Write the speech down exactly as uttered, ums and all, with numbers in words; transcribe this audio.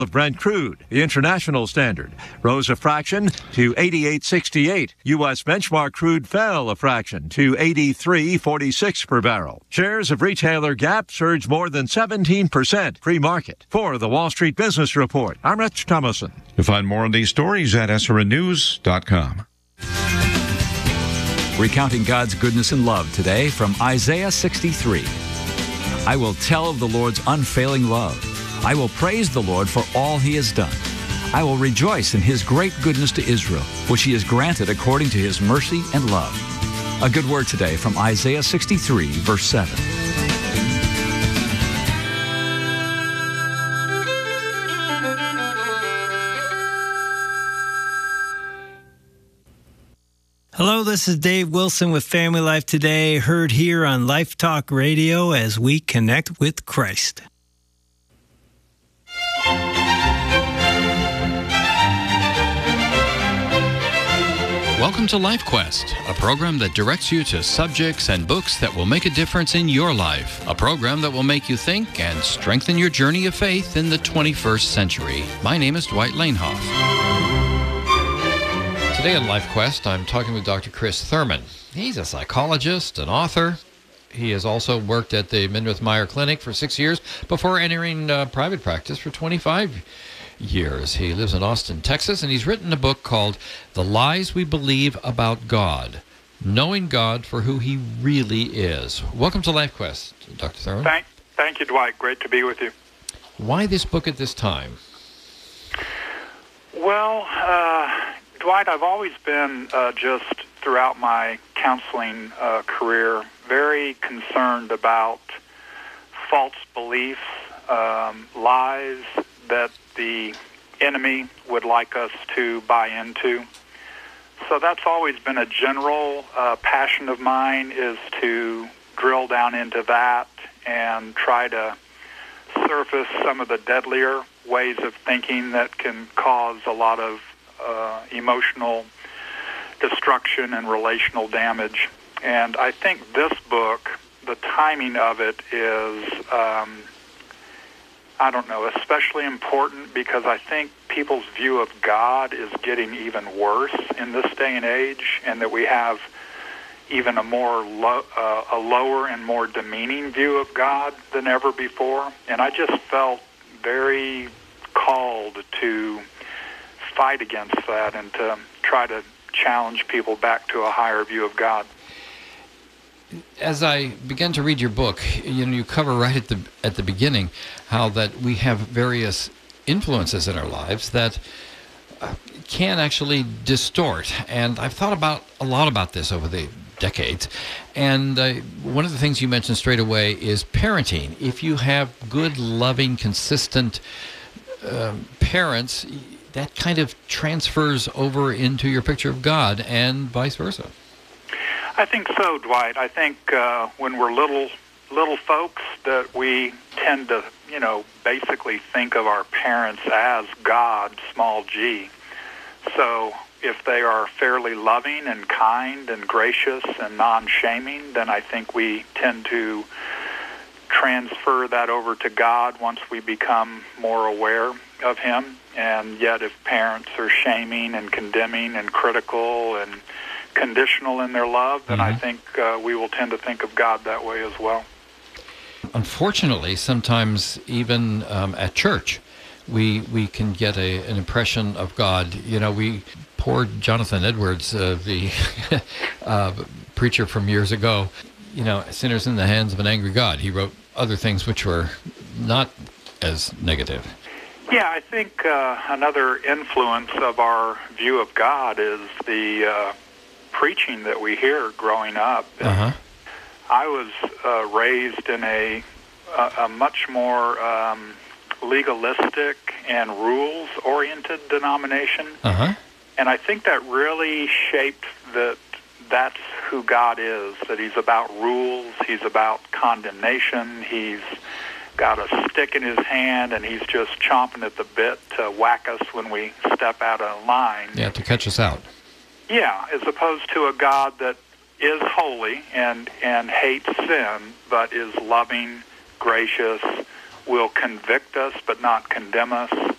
of Brent crude. The international standard rose a fraction to eighty-eight sixty-eight. U S benchmark crude fell a fraction to eighty-three forty-six per barrel. Shares of retailer Gap surged more than seventeen percent pre-market. For the Wall Street Business Report, I'm Rich Thomason. To find more on these stories at S R N news dot com. Recounting God's goodness and love today from Isaiah sixty-three. I will tell of the Lord's unfailing love. I will praise the Lord for all he has done. I will rejoice in his great goodness to Israel, which he has granted according to his mercy and love. A good word today from Isaiah sixty-three, verse seven. Hello, this is Dave Wilson with Family Life Today, heard here on Life Talk Radio as we connect with Christ. Welcome to Life Quest, a program that directs you to subjects and books that will make a difference in your life. A program that will make you think and strengthen your journey of faith in the twenty-first century. My name is Dwight Lanehoff. Today on Life Quest, I'm talking with Doctor Chris Thurman. He's a psychologist, an author. He has also worked at the Minworth-Meyer Clinic for six years before entering uh, private practice for twenty-five years. He lives in Austin, Texas, and he's written a book called The Lies We Believe About God, Knowing God for Who He Really Is. Welcome to Life Quest, Doctor Thurman. Thank, thank you, Dwight. Great to be with you. Why this book at this time? Well, uh, Dwight, I've always been uh, just throughout my counseling uh, career very concerned about false beliefs, um, lies that the enemy would like us to buy into. So that's always been a general uh, passion of mine, is to drill down into that and try to surface some of the deadlier ways of thinking that can cause a lot of uh, emotional destruction and relational damage. And I think this book, the timing of it is, um, I don't know, especially important because I think people's view of God is getting even worse in this day and age, and that we have even a more lo- uh, a lower and more demeaning view of God than ever before. And I just felt very called to fight against that and to try to challenge people back to a higher view of God. As I began to read your book, you know, you cover right at the at the beginning how that we have various influences in our lives that uh, can actually distort. And I've thought about a lot about this over the decades. And uh, one of the things you mentioned straight away is parenting. If you have good, loving, consistent um, parents, that kind of transfers over into your picture of God and vice versa. I think so, Dwight. I think uh, when we're little little folks that we tend to, you know, basically think of our parents as God, small g. So if they are fairly loving and kind and gracious and non-shaming, then I think we tend to transfer that over to God once we become more aware of Him. And yet if parents are shaming and condemning and critical and conditional in their love, then mm-hmm. I think uh, we will tend to think of God that way as well. Unfortunately, sometimes even um, at church, we we can get a, an impression of God. You know, we poor Jonathan Edwards, uh, the uh, preacher from years ago, you know, sinners in the hands of an angry God. He wrote other things which were not as negative. Yeah, I think uh, another influence of our view of God is the uh, preaching that we hear growing up. Uh-huh. I was uh, raised in a, a, a much more um, legalistic and rules-oriented denomination. Uh-huh. And I think that really shaped that that's who God is, that He's about rules, He's about condemnation, He's got a stick in His hand, and He's just chomping at the bit to whack us when we step out of line. Yeah, to catch us out. Yeah, as opposed to a God that is holy and, and hates sin, but is loving, gracious, will convict us but not condemn us,